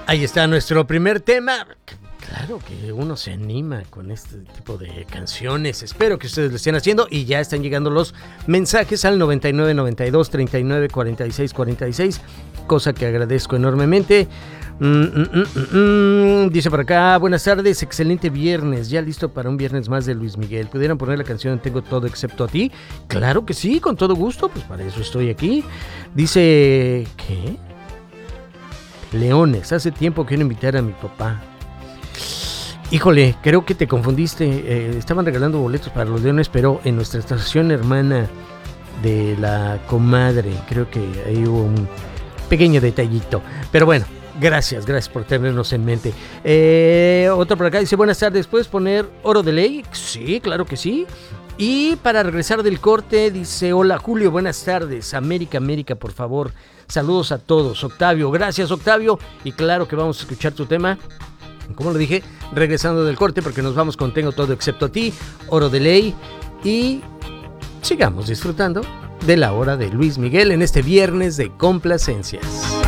Ahí está nuestro primer tema. Claro que uno se anima con este tipo de canciones. Espero que ustedes lo estén haciendo y ya están llegando los mensajes al 99 92 39 46 46, cosa que agradezco enormemente. Dice por acá, buenas tardes, excelente viernes, ya listo para un viernes más de Luis Miguel. ¿Pudieran poner la canción Tengo Todo Excepto a Ti? Claro que sí, con todo gusto, pues para eso estoy aquí. Dice, ¿qué? Leones, hace tiempo quiero invitar a mi papá. Híjole, creo que te confundiste. Estaban regalando boletos para los Leones, pero en nuestra estación hermana de la comadre. Creo que ahí hubo un pequeño detallito. Pero bueno, gracias por tenernos en mente. Otro por acá dice, buenas tardes, ¿puedes poner Oro de Ley? Sí, claro que sí. Y para regresar del corte, dice, hola Julio, buenas tardes. América, por favor. Saludos a todos. Octavio, gracias Octavio. Y claro que vamos a escuchar tu tema. Como lo dije, regresando del corte, porque nos vamos con Tengo Todo Excepto a Ti, Oro de Ley, y sigamos disfrutando de la hora de Luis Miguel en este viernes de complacencias.